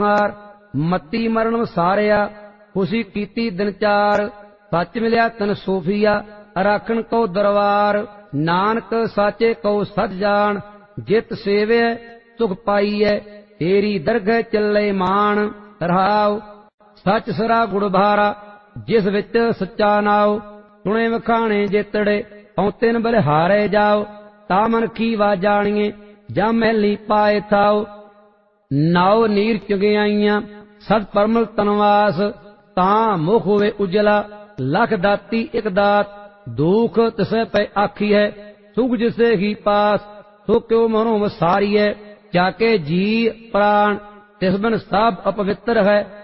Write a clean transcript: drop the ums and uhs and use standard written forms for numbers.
ਮਾਰ ਮਤੀ ਮਰਨ ਵਸਾਰਿਆ ਖੁਸ਼ੀ ਕੀਤੀ ਦਿਨ ਚਾਰ ਸੱਚ ਮਿਲਿਆ ਤਨ ਸੋਫੀਆ ਰਾਖਣ ਕੋ ਦਰਬਾਰ ਨਾਨਕ ਸਾਚੇ ਕੋ ਸਚ ਜਾਣ ਜਿਤ ਸੇਵੇ ਸੁਖ ਪਾਈਐ ਤੇਰੀ ਦਰਗਹਿ ਚੱਲੇ ਮਾਣ ਰਹਾਉ ਸੱਚ ਸਰਾ ਗੁੜ ਭਾਰਾ ਜਿਸ ਵਿੱਚ ਸੱਚਾ ਨਾਉ ਸੁਣੇ ਵਖਾਣੇ ਜੇਤੜੇ ਪੌਂਤਿਨ ਬਲਿਹਾਰੇ ਜਾਓ ਤਾ ਮਨ ਕੀ ਵਾ ਜਾਣੀਏ ਜਾਂ ਮਹਿਲੀ ਪਾਏ ਥਾਉ ਨਾਉ ਨੀਰ ਚੁਗਿਆਈਆਂ ਸਤ ਪਰਮਲ ਤਨਵਾਸ ਤਾਂ ਮੁਖ ਹੋਵੇ ਉਜਲਾ ਲਖ ਦਾਤੀ ਇਕ ਦਾਤ ਦੁਖ ਤਿਸੈ ਪੈ ਆਖੀ ਹੈ ਸੁਖ ਜਿਸੇ ਹੀ ਪਾਸ ਸੋ ਕਿਉ ਮਨੋਂ ਵਸਾਰੀਐ ਜਾਕੇ ਜੀ ਪ੍ਰਾਣ ਤਿਸ ਬਿਨ ਸਭ ਅਪਵਿੱਤਰ ਹੈ